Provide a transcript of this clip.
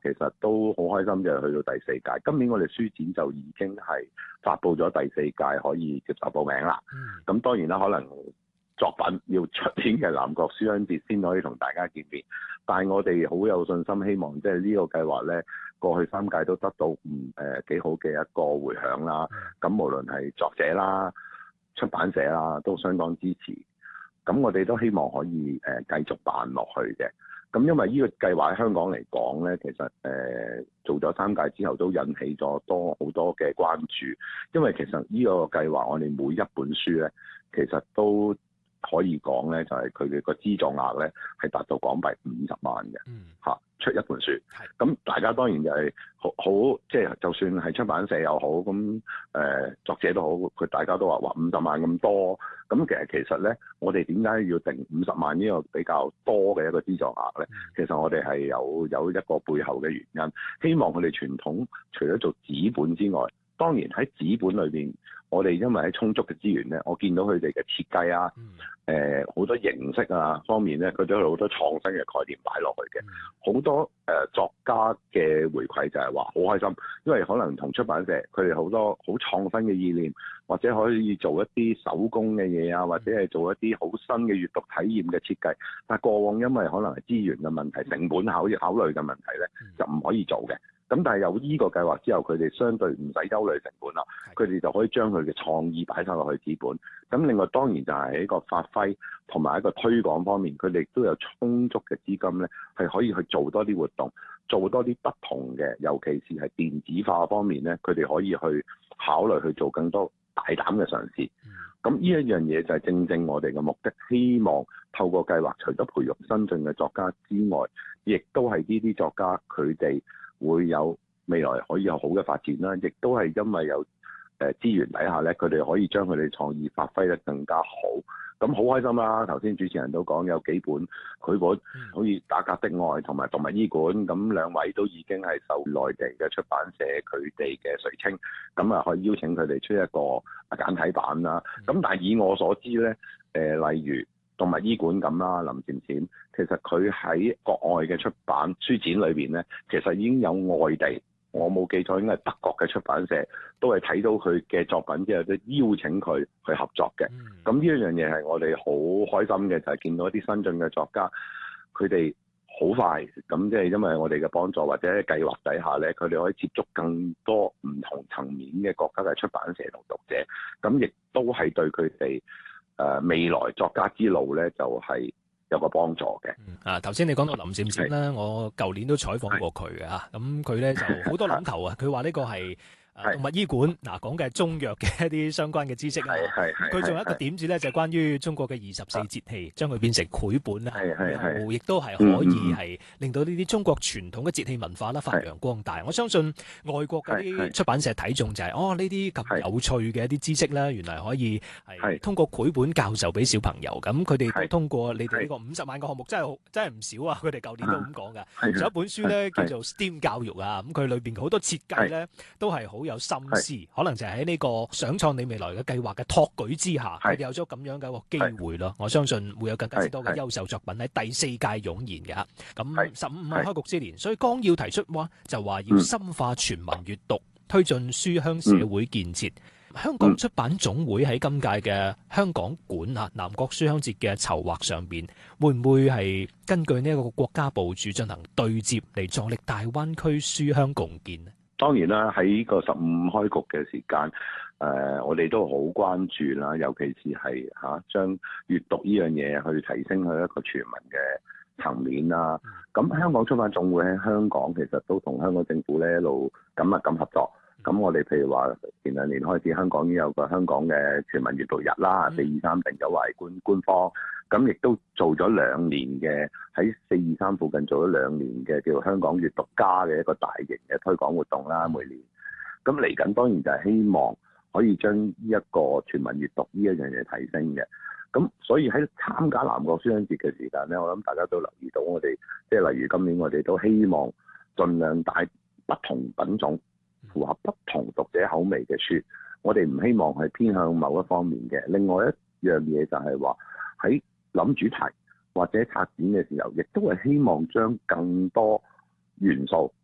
其實都好開心嘅，去到第四屆。今年我哋書展就已經係發布咗第四屆可以接受報名啦。咁當然啦，可能作品要出年嘅南國書香節先可以同大家見面，但係我哋好有信心，希望即係呢個計劃呢，過去3屆都得到幾好嘅一個迴響啦。咁無論係作者啦、出版社啦，都相當支持。咁我哋都希望可以繼續辦落去嘅。咁因為呢個計劃喺香港嚟講呢，其實做咗3屆之後都引起咗好多嘅關注。因為其實呢個計劃我哋每一本書呢，其實都可以講呢，就係佢嘅個資助額呢係達到港幣50萬嘅嚇，出一本書。咁大家當然就係好即係就算係出版社又好，咁作者都好，佢大家都話50萬咁多。咁其實呢，我哋點解要定50萬呢個比較多嘅一個資助額呢？其實我哋係有一個背後嘅原因，希望佢哋傳統除咗做紙本之外，當然喺紙本裏邊，我哋因為喺充足嘅資源呢，我見到佢哋嘅設計啊，好多形式啊方面呢，佢都有好多創新嘅概念擺落去嘅。好多作家嘅回饋就係話好開心，因為可能同出版社佢哋好多好創新嘅意念，或者可以做一啲手工嘅嘢啊，或者係做一啲好新嘅閱讀體驗嘅設計。但係過往因為可能係資源嘅問題、成本考慮嘅問題呢，就唔可以做嘅。咁但係有呢個計劃之後，佢哋相對唔使憂慮成本啦，佢哋就可以將佢嘅創意擺晒落去紙本。咁另外當然就係喺一個發揮同埋一個推廣方面，佢哋都有充足嘅資金呢，係可以去做多啲活動，做多啲不同嘅，尤其是係電子化方面呢，佢哋可以去考慮去做更多大膽嘅嘗試。咁呢一樣嘢就係正正我哋嘅目的，希望透過計劃，除咗培育新進嘅作家之外，亦都係呢啲作家佢哋會有未來可以有好嘅發展啦，亦都係因為有資源底下呢，佢哋可以將佢哋創意發揮得更加好。咁好開心啦！頭先主持人都講有幾本繪本，好似《打格的愛》同埋《動物醫館》，咁兩位都已經係受內地嘅出版社佢哋嘅垂青，咁啊可以邀請佢哋出一個簡體版啦。咁但係以我所知呢，例如動物醫館咁啦，林漸漸，其實佢喺國外嘅出版書展裏邊呢，其實已經有外地，我冇記錯應該係德國嘅出版社，都係睇到佢嘅作品之後都邀請佢去合作嘅。咁呢一樣嘢係我哋好開心嘅，就係見到一啲新進嘅作家，佢哋好快咁，即係因為我哋嘅幫助或者計劃底下呢，佢哋可以接觸更多唔同層面嘅國家嘅出版社同讀者，咁亦都係對佢哋未來作家之路呢，就係有個幫助嘅。 頭先你講到林漸漸啦，我舊年都採訪過佢嘅嚇，咁佢咧就好多諗頭啊。佢話呢個係動物醫館講嘅係中藥嘅一啲相關嘅知識啦。佢仲有一個點子咧，就係關於中國嘅24節氣，將佢變成繪本啦，亦都係可以係令到呢啲中國傳統嘅節氣文化啦發揚光大。我相信外國嗰啲出版社睇中就係呢啲咁有趣嘅一啲知識啦，原來可以係通過繪本教授俾小朋友。咁佢哋都通過你哋呢個50萬個項目，真係唔少啊！佢哋舊年都咁講㗎。仲有一本書咧叫做 STEAM 教育啊，咁佢裏邊好多設計咧都係好有心思，可能就係喺呢個想創你未來嘅計劃嘅託舉之下，佢哋有咗咁樣嘅一個機會咯。我相信會有更加之多嘅優秀作品喺第4屆湧現嘅。咁15係開局之年，所以綱要提出就話要深化全民閱讀，推進書香社會建設。香港出版總會喺今屆嘅香港館南國書香節嘅籌劃上邊，會唔會係根據呢一個國家部署進行對接嚟助力大灣區書香共建呢？ 當然啦，喺個15開局嘅時間，我哋都好關注啦，尤其是係將閱讀呢樣嘢去提升去一個全民嘅層面啦。咁香港出版總會喺香港其實都同香港政府咧一路緊密咁合作。咁我哋譬如話前2年開始，香港已經有個香港嘅全民閱讀日啦，423定咗為官方。咁亦都做咗2年嘅，喺423附近做咗2年嘅叫香港閱讀家嘅一個大型嘅推廣活動啦，每年。咁嚟緊當然就係希望可以將呢一個全民閱讀呢一樣嘢提升嘅。咁所以喺參加南國書香節嘅時間呢，我諗大家都留意到我哋，即係例如今年我哋都希望盡量帶不同品種，符合不同讀者口味嘅書，我哋唔希望係偏向某一方面嘅。另外一樣嘢就係話喺諗主題或者策展嘅時候，亦都係希望將更多元素